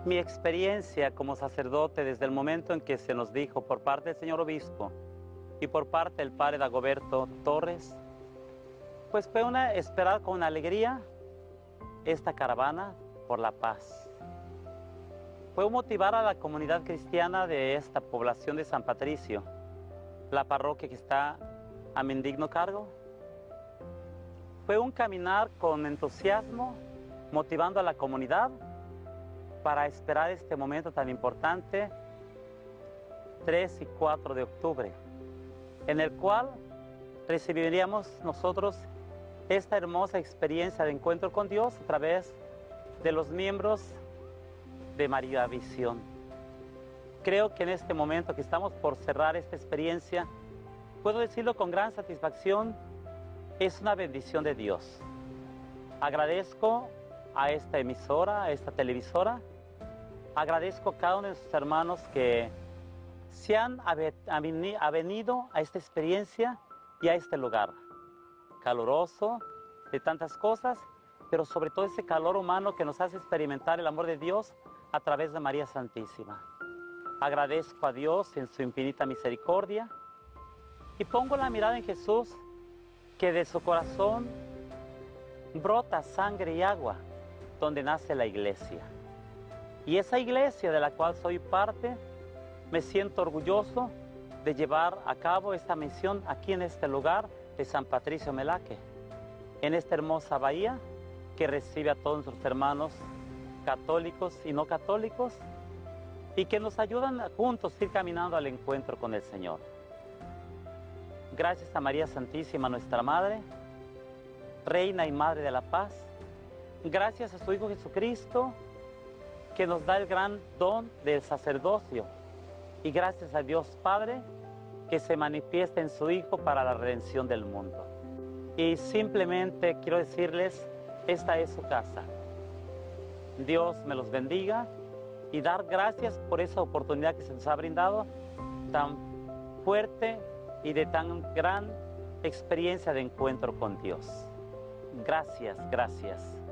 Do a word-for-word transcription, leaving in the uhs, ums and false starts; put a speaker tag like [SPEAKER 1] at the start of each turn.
[SPEAKER 1] Mi experiencia como sacerdote desde el momento en que se nos dijo por parte del señor obispo y por parte del padre Dagoberto Torres, pues fue una esperar con alegría esta caravana por la paz. Fue motivar a la comunidad cristiana de esta población de San Patricio, la parroquia que está a mi indigno cargo. Fue un caminar con entusiasmo, motivando a la comunidad para esperar este momento tan importante, tres y cuatro de octubre, en el cual recibiríamos nosotros esta hermosa experiencia de encuentro con Dios a través de los miembros de María Visión. Creo que en este momento que estamos por cerrar esta experiencia, puedo decirlo con gran satisfacción, es una bendición de Dios. Agradezco a esta emisora, a esta televisora, agradezco a cada uno de sus hermanos que se han avenido a esta experiencia y a este lugar caluroso, de tantas cosas, pero sobre todo ese calor humano que nos hace experimentar el amor de Dios a través de María Santísima. Agradezco a Dios en su infinita misericordia y pongo la mirada en Jesús, que de su corazón brota sangre y agua, donde nace la iglesia. Y esa iglesia de la cual soy parte, me siento orgulloso de llevar a cabo esta misión aquí en este lugar de San Patricio Melaque, en esta hermosa bahía que recibe a todos nuestros hermanos católicos y no católicos y que nos ayudan juntos a ir caminando al encuentro con el Señor. Gracias a María Santísima, nuestra Madre, Reina y Madre de la Paz. Gracias a su Hijo Jesucristo, que nos da el gran don del sacerdocio. Y gracias a Dios Padre, que se manifiesta en su Hijo para la redención del mundo. Y simplemente quiero decirles, esta es su casa. Dios me los bendiga y dar gracias por esa oportunidad que se nos ha brindado tan fuerte y de tan gran experiencia de encuentro con Dios. Gracias, gracias.